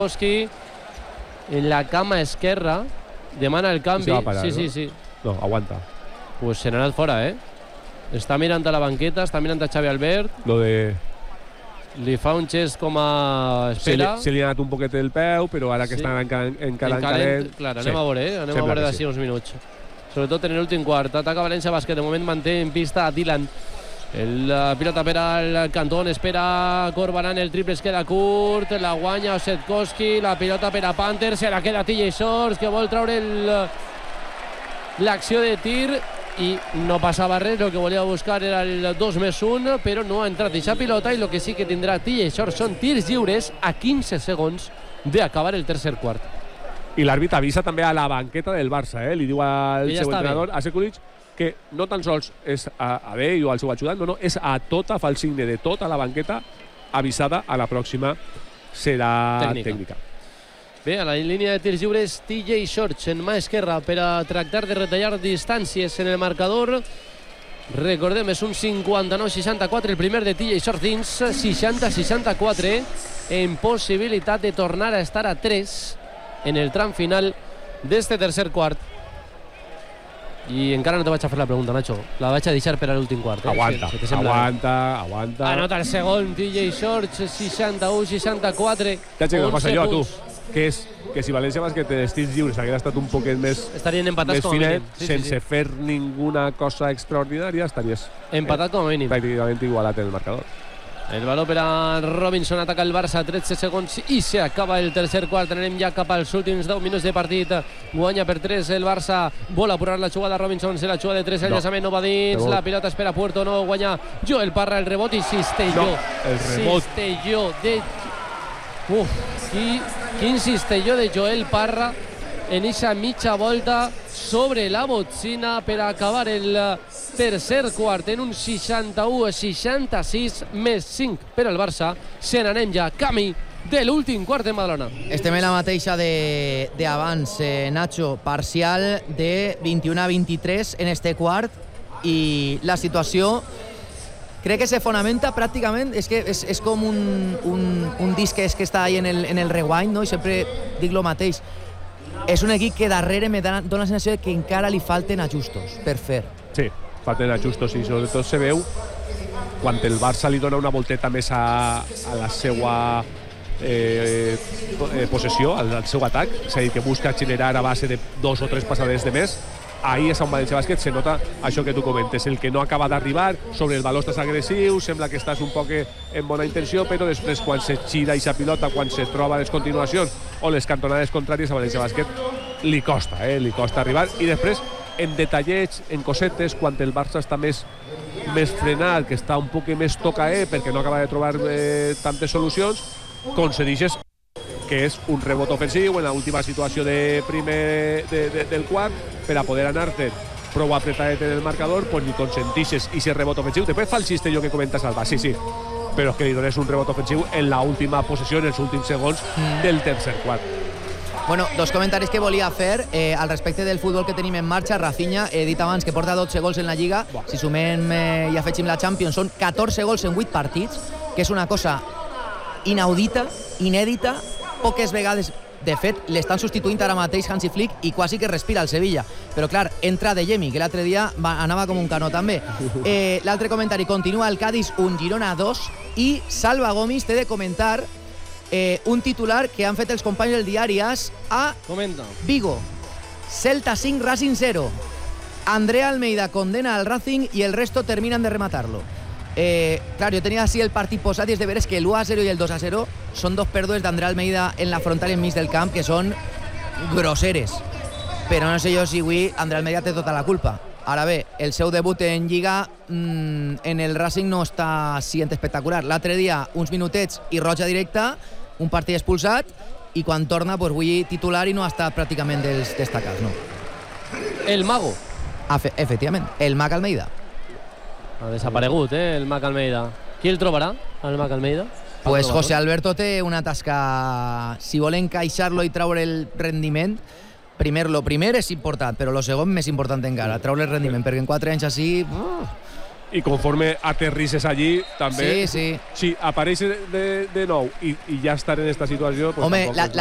Koski en la cama esquerra, demana el canvi. Sí. No, aguanta. Pues se n'ha anat fora, Està mirant a la banqueta, està mirant a Xavi Albert. Li fa un gest com a espera. Se li ha anat un poquet el peu, però ara que està encara en calent. Clar, anem a veure, anem a veure d'ací uns minuts. Sobretot en l'últim quart. Ataca València Bàsquet, de moment manté en pista a Dylan. La pilota per al Cantón, espera Corbaran, el triple es queda curt, la guanya Osetkowski, la pilota per a Panther, se la queda TJ Shorts, que vol treure l'acció de tir i no passava res, el que volia buscar era el 2+1, però no ha entrat aquesta pilota, i el que sí que tindrà TJ Shorts són tirs lliures a 15 segons d'acabar el tercer quart. I l'àrbit avisa també a la banqueta del Barça, li diu al seu entrenador, a Sekulic, que no tan sols és a ell o al seu ajudant, no, és a tota, fa el signe de tota la banqueta avisada, a la pròxima serà tècnica. Bé, a la línia de tirs lliures TJ Shorts en mà esquerra per a tractar de retallar distàncies en el marcador. Recordem, és un 59-64 el primer de TJ Shorts dins, 60-64 en possibilitat de tornar a estar a 3 en el tram final d'este tercer quart. I encara no te vaig a fer la pregunta, Nacho. La vaig a deixar per a l'últim quart. Aguanta. Anota el segon, TJ Shorts, 61-64. T'haig de dir una cosa jo, tu, que és que si València Bàsquet els tirs lliures hagués estat un poquet més finet, sense fer ninguna cosa extraordinària, estaries empatat com a mínim. Pràcticament igualat en el marcador. El valor per a Robinson, ataca el Barça, 13 segons i se acaba el tercer quart. Anem ja cap als últims 10 minuts de partit. Guanya per 3 el Barça, vol apurar la jugada Robinson, se la juga de 3, el llançament no va dins, la pilota espera Puerto, no guanya Joel Parra, el rebot i Cistelló de... Quin cistelló de Joel Parra en eixa mitja volta sobre la botzina per acabar el tercer quart en un 61-66 més 5 per al Barça. Se n'anem ja camí de l'últim quart de Badalona. Estem en la mateixa d'abans, Nacho, parcial de 21-23 en este quart, i la situació crec que se fonamenta pràcticament, és que és com un disc que està ahí en el rewind, no? I sempre dic lo mateix. És un equip que darrere me dona la sensació que encara li falten ajustos per fer. Sí, falten ajustos i sobretot se veu quan el Barça li dona una volteta més a la seva possessió, al seu atac, és a dir, que busca generar a base de 2 o 3 passades de més. Ahí és on València Bàsquet se nota això que tu comentes, el que no acaba d'arribar, sobre el valor estàs agressiu, sembla que estàs un poc en bona intenció, però després quan se gira aquesta pilota, quan se troba les continuacions o les cantonades contràries, a València Bàsquet li costa arribar, i després en detallets, en cosetes, quan el Barça està més frenat, que està un poc més tocaer perquè no acaba de trobar tantes solucions, concedixes que és un rebot ofensiu en l'última situació del quart, per a poder anar-te prou apretadet en el marcador, pues ni consentixes i ese rebot ofensiu. Després fa el cistelló que comentes, Alba, sí, però és que li dones un rebot ofensiu en l'última possessió, en els últims segons del tercer quart. Bueno, dos comentaris que volia fer al respecte del futbol que tenim en marxa. Rafinha, he dit abans que porta 12 gols en la Lliga. Si sumem i afegim la Champions, són 14 gols en 8 partits, que és una cosa inaudita, inèdita, poques vegades. De fet, l'estan substituint ara mateix Hansi Flick i quasi que respira el Sevilla. Però clar, entra De Jemi, que l'altre dia anava com un canó també. L'altre comentari, continua el Cádiz 1, Girona 2, i Salva Gomis té de comentar un titular que han fet els companys del diari AS a Vigo. Celta 5, Racing 0. Andrea Almeida condena al Racing y el resto terminan de rematarlo. Claro, yo tenía así el partit posat i és de veres que l'1-0 i el 2-0 són dos pèrdues d'Andrea Almeida en la frontal enmig del camp que són grosseres, però no sé jo si avui Andrea Almeida té tota la culpa. Ara bé, el seu debut en Lliga en el Racing no està sent espectacular. L'altre dia uns minutets i roja directa, un partit expulsat, i quan torna pues, avui titular i no ha estat pràcticament dels destacats, no. El Mago. Efectivament, el Mag Almeida. Ha desaparegut, el Mac Almeida. Qui el trobarà, el Mac Almeida? Pues José Alberto té una tasca... Si vol encaixar-lo i treure el rendiment, lo primer és important, però lo segon més important encara, treure el rendiment, perquè en 4 anys així i conforme aterrisses allí també Sí. si apareixes de nou i ja estar en aquesta situació pues Home, tampoc